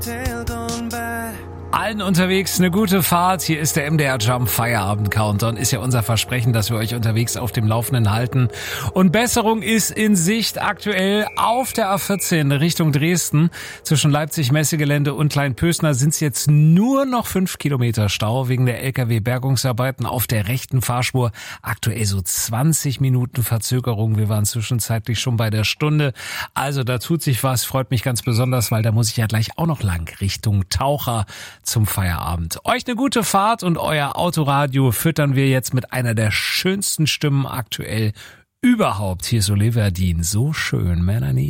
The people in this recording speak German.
Allen unterwegs eine gute Fahrt. Hier ist der MDR Jump Feierabend Countdown. Ist ja unser Versprechen, dass wir euch unterwegs auf dem Laufenden halten. Und Besserung ist in Sicht aktuell auf der A14 Richtung Dresden. Zwischen Leipzig Messegelände und Kleinpösner sind es jetzt nur noch 5 Kilometer Stau wegen der LKW-Bergungsarbeiten auf der rechten Fahrspur. Aktuell so 20 Minuten Verzögerung. Wir waren zwischenzeitlich schon bei der Stunde. Also da tut sich was. Freut mich ganz besonders, weil da muss ich ja gleich auch noch lang Richtung Taucher zum Feierabend. Euch eine gute Fahrt und euer Autoradio füttern wir jetzt mit einer der schönsten Stimmen aktuell überhaupt. Hier ist Olivia Dean. So schön, Melanie.